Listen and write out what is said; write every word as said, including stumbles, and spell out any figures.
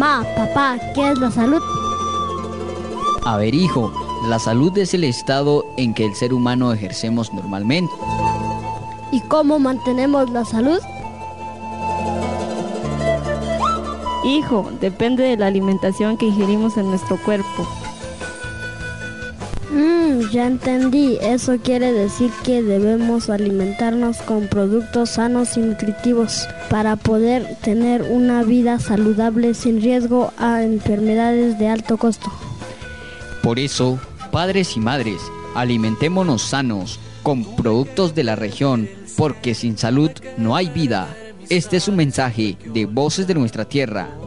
Mamá, papá, ¿qué es la salud? A ver, hijo, la salud es el estado en que el ser humano ejercemos normalmente. ¿Y cómo mantenemos la salud? Hijo, depende de la alimentación que ingerimos en nuestro cuerpo. Mmm, ya entendí. Eso quiere decir que debemos alimentarnos con productos sanos y nutritivos para poder tener una vida saludable sin riesgo a enfermedades de alto costo. Por eso, padres y madres, alimentémonos sanos, con productos de la región, porque sin salud no hay vida. Este es un mensaje de Voces de Nuestra Tierra.